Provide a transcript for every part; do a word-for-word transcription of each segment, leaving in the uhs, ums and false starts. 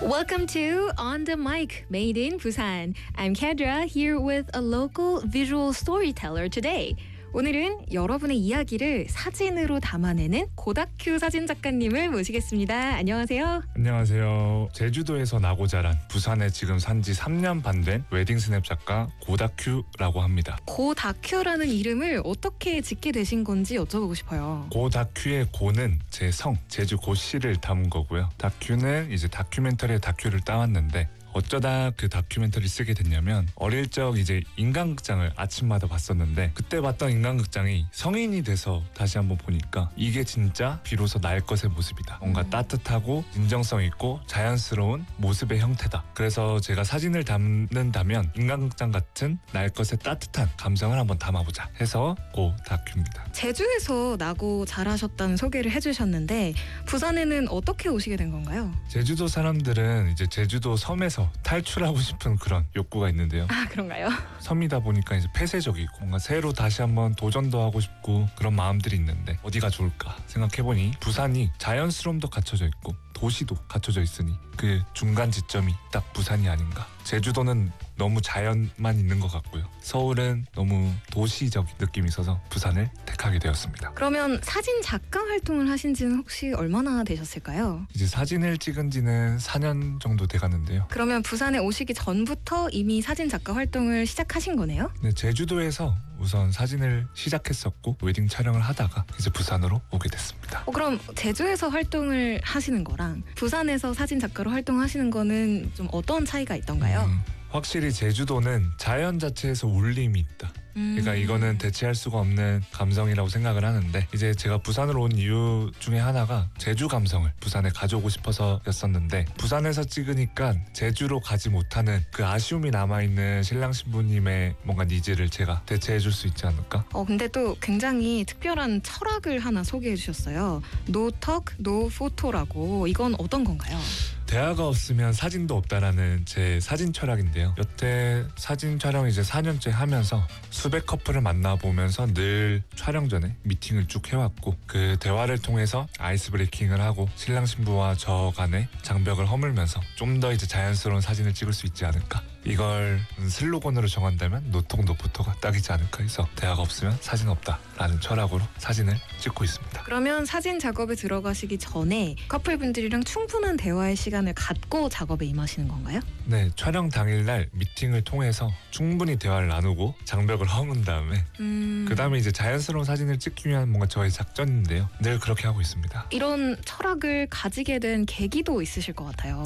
Welcome to On the Mic, made in Busan. I'm Kendra, here with a local visual storyteller today. 오늘은 여러분의 이야기를 사진으로 담아내는 고다큐 사진 작가님을 모시겠습니다. 안녕하세요. 안녕하세요. 제주도에서 나고 자란 부산에 지금 산지 삼 년 반 된 웨딩 스냅 작가 고다큐라고 합니다. 고다큐라는 이름을 어떻게 짓게 되신 건지 여쭤보고 싶어요. 고다큐의 고는 제 성, 제주 고씨를 담은 거고요. 다큐는 이제 다큐멘터리의 다큐를 따왔는데 어쩌다 그 다큐멘터리 쓰게 됐냐면 어릴 적 이제 인간극장을 아침마다 봤었는데 그때 봤던 인간극장이 성인이 돼서 다시 한번 보니까 이게 진짜 비로소 나의 것의 모습이다. 뭔가 음. 따뜻하고 진정성 있고 자연스러운 모습의 형태다. 그래서 제가 사진을 담는다면 인간극장 같은 나의 것의 따뜻한 감성을 한번 담아보자 해서 고다큐입니다. 제주에서 나고 자라셨다는 소개를 해주셨는데 부산에는 어떻게 오시게 된 건가요? 제주도 사람들은 이제 제주도 섬에서 탈출하고 싶은 그런 욕구가 있는데요. 아, 그런가요? 섬이다 보니까 이제 폐쇄적이고 뭔가 새로 다시 한번 도전도 하고 싶고 그런 마음들이 있는데 어디가 좋을까 생각해보니 부산이 자연스러움도 갖춰져 있고 도시도 갖춰져 있으니 그 중간 지점이 딱 부산이 아닌가. 제주도는 너무 자연만 있는 것 같고요. 서울은 너무 도시적인 느낌이 있어서 부산을 택하게 되었습니다. 그러면 사진 작가 활동을 하신 지는 혹시 얼마나 되셨을까요? 이제 사진을 찍은 지는 사 년 정도 돼가는데요. 그러면 부산에 오시기 전부터 이미 사진 작가 활동을 시작하신 거네요? 네, 제주도에서 우선 사진을 시작했었고 웨딩 촬영을 하다가 이제 부산으로 오게 됐습니다. 어, 그럼 제주에서 활동을 하시는 거랑 부산에서 사진 작가로 활동하시는 거는 좀 어떤 차이가 있던가요? 음, 확실히 제주도는 자연 자체에서 울림이 있다. 그러니까 음. 이거는 대체할 수가 없는 감성이라고 생각을 하는데 이제 제가 부산으로 온 이유 중에 하나가 제주 감성을 부산에 가져오고 싶어서였었는데 부산에서 찍으니까 제주로 가지 못하는 그 아쉬움이 남아있는 신랑 신부님의 뭔가 니즈를 제가 대체해 줄 수 있지 않을까? 어 근데 또 굉장히 특별한 철학을 하나 소개해 주셨어요. No talk, no photo라고. 이건 어떤 건가요? 대화가 없으면 사진도 없다라는 제 사진 철학인데요. 여태 사진 촬영 이제 사 년째 하면서 수백 커플을 만나보면서 늘 촬영 전에 미팅을 쭉 해왔고 그 대화를 통해서 아이스 브레이킹을 하고 신랑 신부와 저 간의 장벽을 허물면서 좀 더 이제 자연스러운 사진을 찍을 수 있지 않을까. 이걸 슬로건으로 정한다면 노통 노포토가 딱이지 않을까 해서 대화가 없으면 사진 없다라는 철학으로 사진을 찍고 있습니다. 그러면 사진 작업에 들어가시기 전에 커플분들이랑 충분한 대화의 시간을 갖고 작업에 임하시는 건가요? 네, 촬영 당일날 미팅을 통해서 충분히 대화를 나누고 장벽을 허문 다음에 음... 그 다음에 이제 자연스러운 사진을 찍기 위한 뭔가 저의 작전인데요. 늘 그렇게 하고 있습니다. 이런 철학을 가지게 된 계기도 있으실 것 같아요.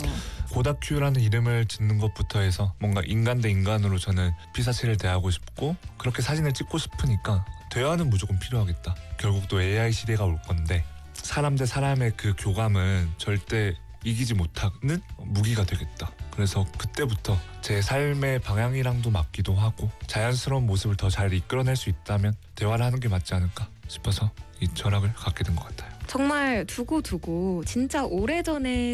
고다큐라는 이름을 짓는 것부터 해서 뭔가 인간 대 인간으로 저는 피사체를 대하고 싶고 그렇게 사진을 찍고 싶으니까 대화는 무조건 필요하겠다. 결국 또 에이아이 시대가 올 건데 사람 대 사람의 그 교감은 절대 이기지 못하는 무기가 되겠다. 그래서 그때부터 제 삶의 방향이랑도 맞기도 하고 자연스러운 모습을 더 잘 이끌어낼 수 있다면 대화를 하는 게 맞지 않을까 싶어서 이 철학을 갖게 된 것 같아요. 정말 두고두고 진짜 오래전에